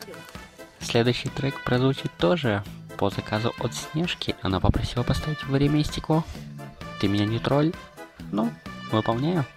Следующий трек прозвучит тоже по заказу от Снежки. Она попросила поставить «Время и стекло». Ты меня не тролль? Ну, выполняю.